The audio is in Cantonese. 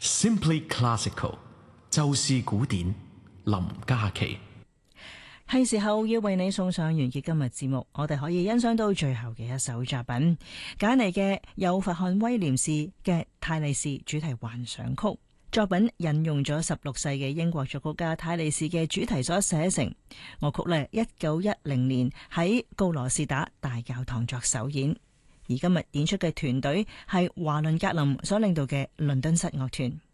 Simply Classical， 就是古典。林嘉琪。 係時候要為你送上完結今日節目，我哋可以欣賞到最後嘅一首作品，揀嚟嘅有弗漢威廉士嘅泰利士主題幻想曲。作品引用咗16世嘅英國作曲家泰利士嘅主題所寫成，樂曲呢1910年喺告羅士打大教堂作首演，而今日演出嘅團隊係華倫格林所領導嘅倫敦室樂團。